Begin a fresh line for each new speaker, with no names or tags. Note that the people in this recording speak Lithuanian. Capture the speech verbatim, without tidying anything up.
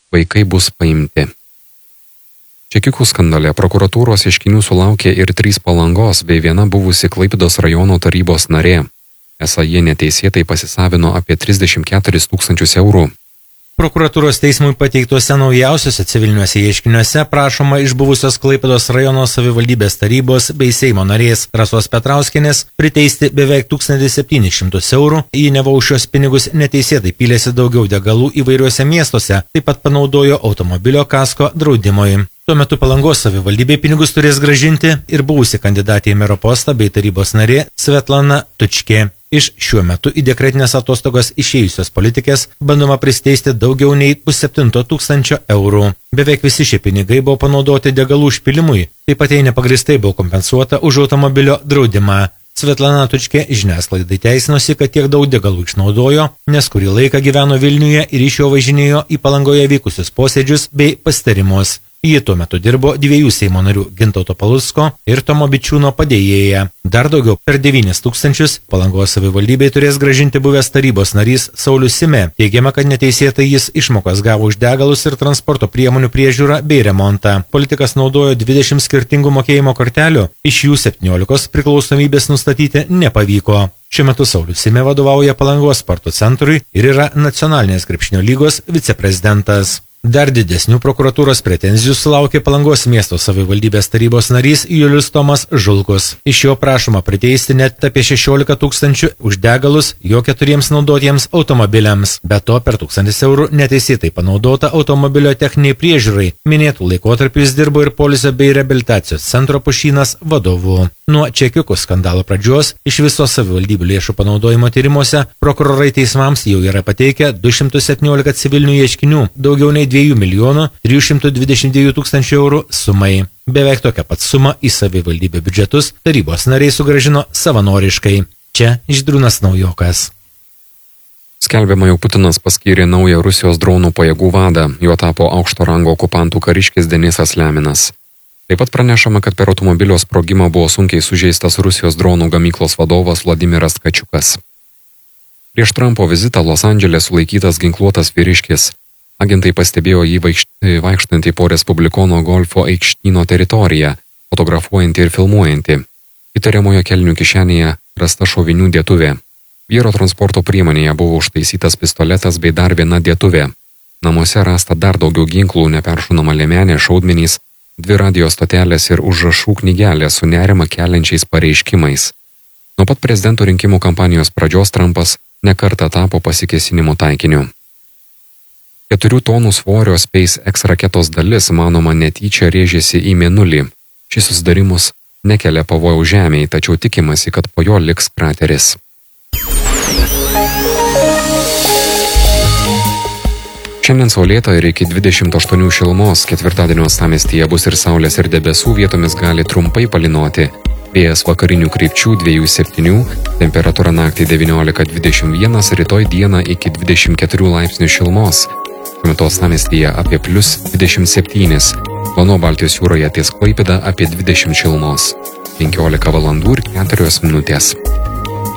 Vaikai bus paimti. Čekiukų skandale prokuratūros ieškinių sulaukė ir trys Palangos bei viena buvusi Klaipėdos rajono tarybos narė. Esą jie neteisėtai pasisavino apie trisdešimt keturis tūkstančius eurų.
Prokuratūros teismui pateiktose naujausiuose civiliniuose ieškiniuose prašoma iš buvusios Klaipėdos rajono savivaldybės tarybos bei Seimo narės Rasos Petrauskienės priteisti beveik tūkstantį septynis šimtus eurų, ji neva už šios pinigus neteisėtai pylėsi daugiau degalų įvairiuose miestuose, taip pat panaudojo automobilio kasko draudimui. Tuo metu Palangos savivaldybė pinigus turės grąžinti ir buvusi kandidatė į mero postą bei tarybos narė Svetlana Tučkė. Iš šiuo metu į dekretinės atostogas išėjusios politikės bandoma pristeisti daugiau nei pusseptinto tūkstančio eurų. Beveik visi šie pinigai buvo panaudoti degalų užpilimui, taip pat jai nepagristai buvo kompensuota už automobilio draudimą. Svetlana Tučkė žiniasklaidai teisinosi, kad tiek daug degalų išnaudojo, nes kurį laiką gyveno Vilniuje ir iš jo važinėjo į Palangoje vykusius posėdžius bei pasitarimus. Ji tuo metu dirbo dviejų Seimo narių Gintauto Palucko ir Tomo Bičiūno padėjėja. Dar daugiau per devynis tūkstančius Palangos savivaldybei turės grąžinti buvęs tarybos narys Saulius Sime. Teigiama, kad neteisėtai jis išmokas gavo už degalus ir transporto priemonių priežiūrą bei remontą. Politikas naudojo dvidešimt skirtingų mokėjimo kortelių, iš jų septyniolikos priklausomybės nustatyti nepavyko. Šiuo metu Saulius Sime vadovauja Palangos sporto centrui ir yra nacionalinės krepšinio lygos viceprezidentas. Dar didesnių prokuratūros pretenzijų sulaukė Palangos miesto savivaldybės tarybos narys Julius Tomas Žulkus. Iš jo prašoma priteisti net apie šešiolika tūkstančių už degalus jo keturiems naudotiems automobiliams. Be to per tūkstantis eurų neteisėtai panaudota automobilio techniniai priežiūrai. Minėtų laikotarpių jis dirbo ir polisio bei reabilitacijos centro Pušynas vadovu. Nuo čekiukų skandalo pradžios iš viso savivaldybių lėšų panaudojimo tyrimuose prokurorai teismams jau yra pateikę du šimtus septyniolika civilinių ieškinių, daugiau nei dviejų milijonų trijų šimtų dvidešimt dviejų tūkstančių eurų sumai. Beveik tokią pat sumą į savivaldybių biudžetus tarybos nariai sugrąžino savanoriškai. Čia Žydrūnas Naujokas.
Skelbiama, jog Putinas paskyrė naują Rusijos dronų pajėgų vadą, juo tapo aukšto rango okupantų kariškis Denisas Leminas. Taip pat pranešama, kad per automobilio sprogimą buvo sunkiai sužeistas Rusijos dronų gamyklos vadovas Vladimiras Kačiukas. Prieš Trumpo vizitą Los Andžele sulaikytas ginkluotas vyriškis. Agentai pastebėjo jį vaikštantį po Respublikono golfo aikštyno teritoriją, fotografuojantį ir filmuojantį. Įtariamojo kelnių kišenėje rasta šovinių dėtuvė. Vyro transporto priemonėje buvo užtaisytas pistoletas bei dar viena dėtuvė. Namuose rasta dar daugiau ginklų, neperšunama liemenė, šaudmenys, dvi radio stotelės ir užrašų knygelė su nerima keliančiais pareiškimais. Nuo pat prezidento rinkimų kampanijos pradžios Trumpas nekartą tapo pasikėsinimų taikiniu. Keturių tonų svorio SpaceX raketos dalis, manoma, netyčia rėžėsi į Mėnulį. Šis susidarimus nekelia pavojaus Žemei, tačiau tikimasi, kad po jo liks krateris. Šiandien saulėta ir iki dvidešimt aštuonių šilumos, ketvirtadienio uostamiestyje bus ir saulės ir debesų, vietomis gali trumpai palynoti. Vėjas vakarinių krypčių dviejų septynių, temperatūra naktį devyniolika dvidešimt vienas, rytoj dieną iki dvidešimt keturių laipsnių šilumos. Šiuo metu uostamiestyje apie plius dvidešimt septynis, Kauno Baltijos jūroje ties Klaipėda apie dvidešimt šilumos. penkiolika valandų ir keturios minutės.